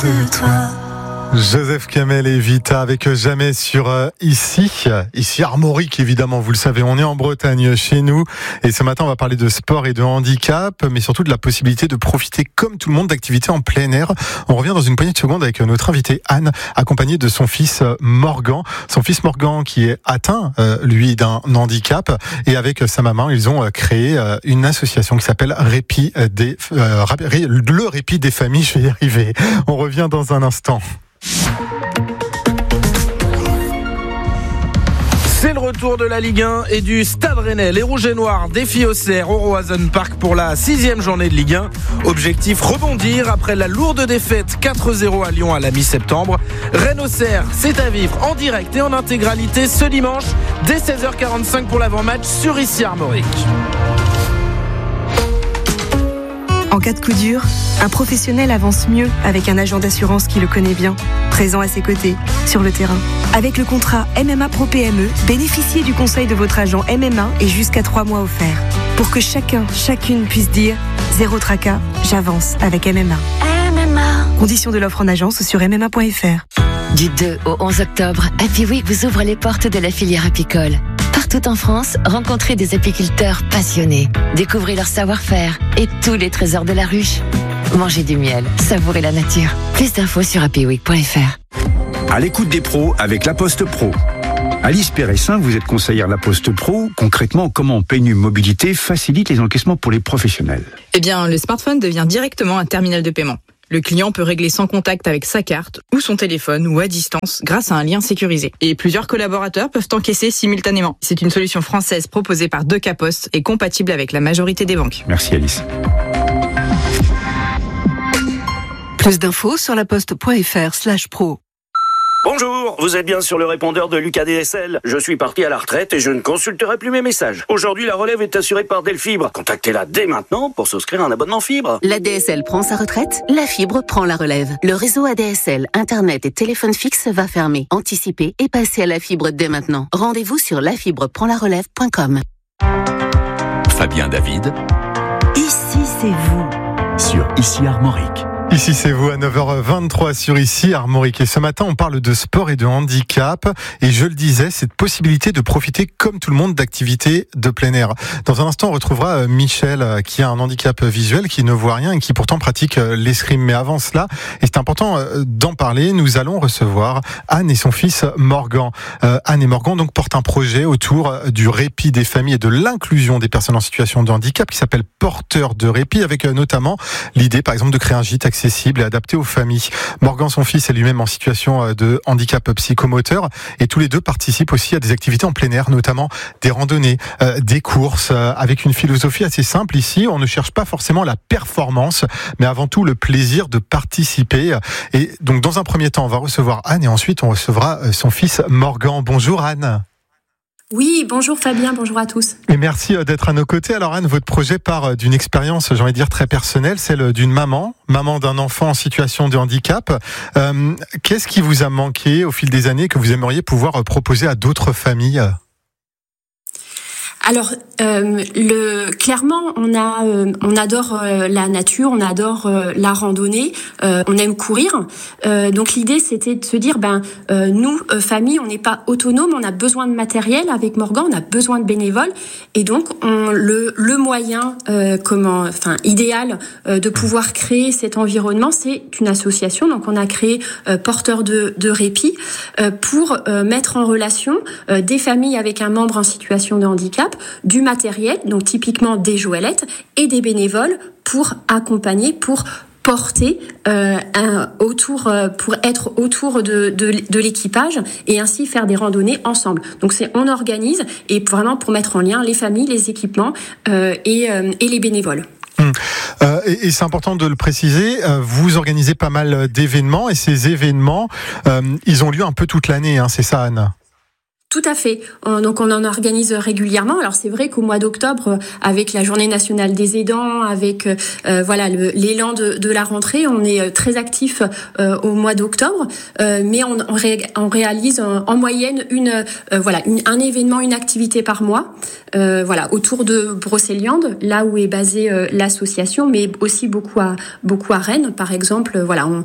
de toi. Joseph Kamel et Vita avec Jamais sur ici Armorique, évidemment, vous le savez, on est en Bretagne chez nous et ce matin on va parler de sport et de handicap, mais surtout de la possibilité de profiter comme tout le monde d'activités en plein air. On revient dans une poignée de secondes avec notre invitée Anne, accompagnée de son fils Morgan. Son fils Morgan qui est atteint, lui, d'un handicap, et avec sa maman, ils ont créé une association qui s'appelle le Répit des familles, je vais y arriver. On revient dans un instant. C'est le retour de la Ligue 1 et du Stade Rennais. Les Rouges et Noirs défient Auxerre au Roazhon Park pour la 6e journée de Ligue 1. Objectif, rebondir après la lourde défaite 4-0 à Lyon à la mi-septembre. Rennes-Auxerre, c'est à vivre en direct et en intégralité ce dimanche dès 16h45 pour l'avant-match sur ici Armorique. En cas de coup dur, un professionnel avance mieux avec un agent d'assurance qui le connaît bien, présent à ses côtés, sur le terrain. Avec le contrat MMA Pro PME, bénéficiez du conseil de votre agent MMA et jusqu'à 3 mois offerts. Pour que chacune puisse dire « Zéro tracas, j'avance avec MMA ». Conditions de l'offre en agence sur MMA.fr. Du 2 au 11 octobre, Happy Week vous ouvre les portes de la filière apicole. Partout en France, rencontrez des apiculteurs passionnés. Découvrez leur savoir-faire et tous les trésors de la ruche. Mangez du miel, savourez la nature. Plus d'infos sur happyweek.fr. À l'écoute des pros avec La Poste Pro. Alice Péressin, vous êtes conseillère La Poste Pro. Concrètement, comment PNU Mobilité facilite les encaissements pour les professionnels ? Eh bien, le smartphone devient directement un terminal de paiement. Le client peut régler sans contact avec sa carte ou son téléphone ou à distance grâce à un lien sécurisé. Et plusieurs collaborateurs peuvent encaisser simultanément. C'est une solution française proposée par Decapost et compatible avec la majorité des banques. Merci Alice. Plus d'infos sur laposte.fr/pro. Bonjour, vous êtes bien sur le répondeur de Lucas DSL. Je suis parti à la retraite et je ne consulterai plus mes messages. Aujourd'hui, la relève est assurée par Delfibre. Contactez-la dès maintenant pour souscrire un abonnement fibre. La DSL prend sa retraite, la fibre prend la relève. Le réseau ADSL, Internet et téléphone fixe va fermer. Anticipez et passez à la fibre dès maintenant. Rendez-vous sur lafibreprendlarelève.com. Fabien David. Ici, c'est vous. Sur Ici Armorique. Ici c'est vous à 9h23 sur Ici Armorique, et ce matin on parle de sport et de handicap, et je le disais, cette possibilité de profiter comme tout le monde d'activités de plein air. Dans un instant on retrouvera Michel qui a un handicap visuel, qui ne voit rien et qui pourtant pratique l'escrime. Mais avant cela, et c'est important d'en parler, nous allons recevoir Anne et son fils Morgan. Anne et Morgan donc portent un projet autour du répit des familles et de l'inclusion des personnes en situation de handicap qui s'appelle Porteurs de répit, avec notamment l'idée par exemple de créer un gîte accessible et adapté aux familles. Morgan, son fils, est lui-même en situation de handicap psychomoteur, et tous les deux participent aussi à des activités en plein air, notamment des randonnées, des courses, avec une philosophie assez simple ici. On ne cherche pas forcément la performance, mais avant tout le plaisir de participer. Et donc dans un premier temps, on va recevoir Anne et ensuite on recevra son fils Morgan. Bonjour Anne. Oui, bonjour Fabien, bonjour à tous. Et merci d'être à nos côtés. Alors Anne, votre projet part d'une expérience, j'ai envie de dire, très personnelle, celle d'une maman d'un enfant en situation de handicap. Qu'est-ce qui vous a manqué au fil des années que vous aimeriez pouvoir proposer à d'autres familles ? Alors, clairement, on adore la nature, on adore la randonnée, on aime courir. Donc l'idée, c'était de se dire, nous, famille, on n'est pas autonome, on a besoin de matériel. Avec Morgan, on a besoin de bénévoles, et donc le moyen, idéal de pouvoir créer cet environnement, c'est une association. Donc on a créé Porteurs de répit pour mettre en relation des familles avec un membre en situation de handicap, du matériel, donc typiquement des joëlettes, et des bénévoles pour accompagner, pour porter pour être autour de l'équipage et ainsi faire des randonnées ensemble. Donc on organise, et vraiment pour mettre en lien les familles, les équipements et les bénévoles. Et c'est important de le préciser, vous organisez pas mal d'événements, et ces événements, ils ont lieu un peu toute l'année, hein, c'est ça Anne ? Tout à fait. Donc on en organise régulièrement. Alors c'est vrai qu'au mois d'octobre, avec la Journée nationale des aidants, avec l'élan de la rentrée, on est très actif au mois d'octobre. Mais on réalise en moyenne un événement, une activité par mois, autour de Brocéliande, là où est basée l'association, mais aussi beaucoup à Rennes, par exemple.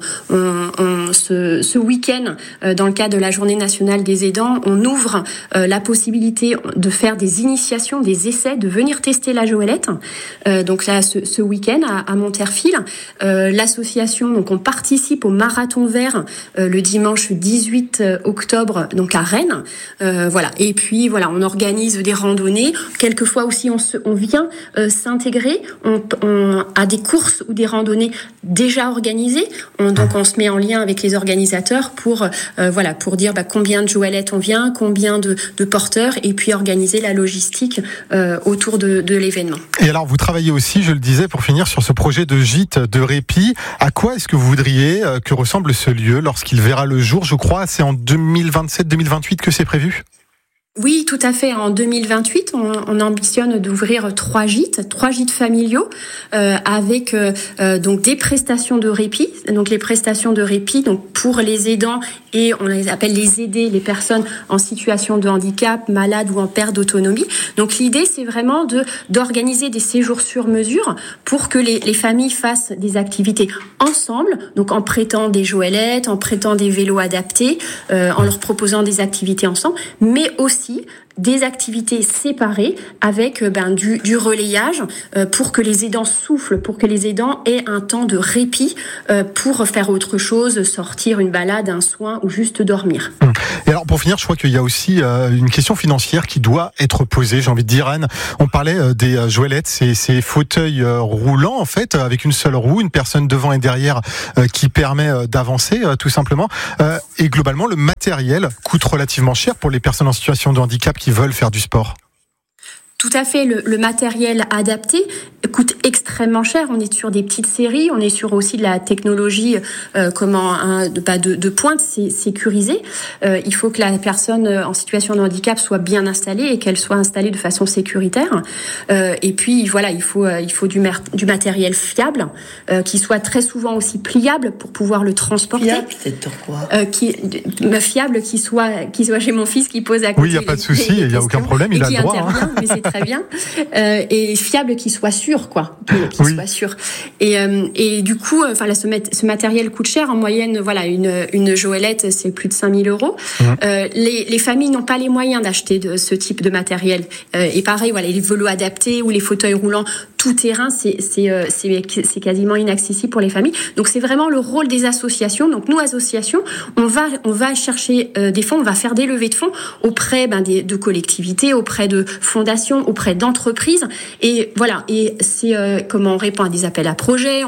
Ce week-end, dans le cadre de la Journée nationale des aidants, on ouvre la possibilité de faire des initiations, des essais, de venir tester la joëlette. Donc là, ce week-end à Monterfil, l'association, donc on participe au marathon vert le dimanche 18 octobre, donc à Rennes. Et puis on organise des randonnées. Quelquefois aussi, on vient s'intégrer à des courses ou des randonnées déjà organisées. Donc on se met en lien avec les organisateurs pour dire combien de joëlettes on vient, combien de porteurs, et puis organiser la logistique autour de l'événement. Et alors vous travaillez aussi, je le disais pour finir, sur ce projet de gîte de répit. À quoi est-ce que vous voudriez que ressemble ce lieu lorsqu'il verra le jour? Je crois c'est en 2027-2028 que c'est prévu. Oui, tout à fait. En 2028, on ambitionne d'ouvrir 3 gîtes familiaux avec donc des prestations de répit. Donc les prestations de répit, donc pour les aidants, et on les appelle les aidés, les personnes en situation de handicap, malades ou en perte d'autonomie. Donc l'idée, c'est vraiment d'organiser des séjours sur mesure pour que les familles fassent des activités ensemble, donc en prêtant des joëlettes, en prêtant des vélos adaptés, en leur proposant des activités ensemble, mais aussi des activités séparées avec du relayage pour que les aidants soufflent, pour que les aidants aient un temps de répit pour faire autre chose, sortir une balade, un soin ou juste dormir. Et alors pour finir, je crois qu'il y a aussi une question financière qui doit être posée. J'ai envie de dire, Anne, on parlait des joëlettes, ces fauteuils roulants en fait, avec une seule roue, une personne devant et derrière qui permet d'avancer tout simplement. Et globalement, le matériel coûte relativement cher pour les personnes en situation de handicap qui veulent faire du sport. Tout à fait, le matériel adapté coûte extrêmement cher. On est sur des petites séries, on est sur aussi de la technologie de pointe, c'est sécurisé. Il faut que la personne en situation de handicap soit bien installée et qu'elle soit installée de façon sécuritaire. Et puis il faut du matériel fiable, qui soit très souvent aussi pliable pour pouvoir le transporter. Fiable, c'est quoi fiable, qui soit. J'ai mon fils qui pose à côté. Oui, il n'y a pas de souci, il n'y a aucun problème, il a le droit. Mais c'est très bien. Et fiable, qui soit sûr, quoi. Soit sûr. Et du coup, ce matériel coûte cher. En moyenne, une joëlette, c'est plus de 5 000 euros. Les familles n'ont pas les moyens d'acheter ce type de matériel. Et pareil, les vélos adaptés ou les fauteuils roulants tout terrain, c'est quasiment inaccessible pour les familles. Donc c'est vraiment le rôle des associations. Donc nous, associations, on va chercher des fonds, on va faire des levées de fonds auprès de collectivités, auprès de fondations, auprès d'entreprises. Et c'est comment on répond à des appels à projets,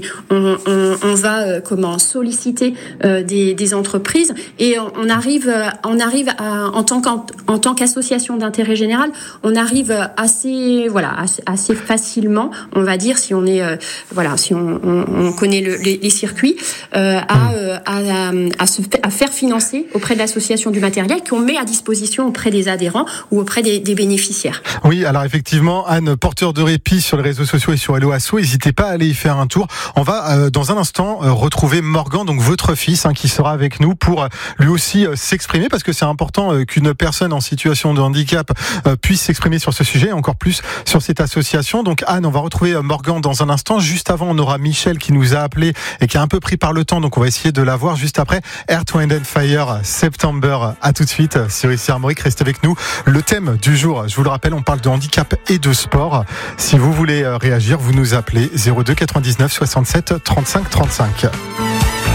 on va solliciter des entreprises, et on arrive en tant qu'association d'intérêt général, on arrive assez facilement, on va dire, si on est si on connaît les circuits, à faire financer auprès de l'association du matériel qu'on met à disposition auprès des adhérents ou auprès des bénéficiaires. Oui, alors effectivement, Anne, porteur de répit sur les réseaux sociaux et sur Hello Asso, n'hésitez pas à aller y faire un tour. On va dans un instant retrouver Morgan, donc votre fils, qui sera avec nous pour lui aussi s'exprimer, parce que c'est important qu'une personne en situation de handicap puisse s'exprimer sur ce sujet, et encore plus sur cette association. Donc Anne, on va retrouver Morgan dans un instant. Juste avant, on aura Michel qui nous a appelé et qui est un peu pris par le temps, donc on va essayer de la voir juste après. Earth, Wind and Fire, September. À tout de suite sur ICI Armorique. Restez avec nous. Le thème du jour, je vous le rappelle, on parle de handicap et de sport. Si vous voulez réagir, vous nous appelez 02 99 67 35 35.